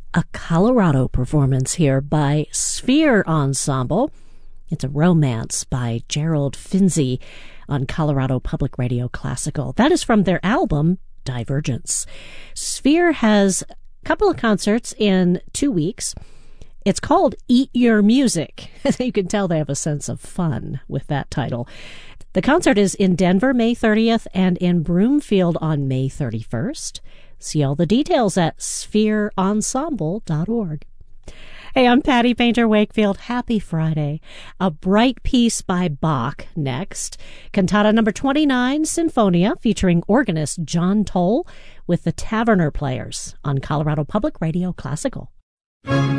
a Colorado performance here by Sphere Ensemble. It's a romance by Gerald Finzi on Colorado Public Radio Classical. That is from their album, Divergence. Sphere has a couple of concerts in 2 weeks. It's called Eat Your Music. You can tell they have a sense of fun with that title. The concert is in Denver, May 30th, and in Broomfield on May 31st. See all the details at sphereensemble.org. Hey, I'm Patty Painter Wakefield. Happy Friday. A bright piece by Bach next. Cantata number 29, Sinfonia, featuring organist John Toll with the Taverner Players on Colorado Public Radio Classical.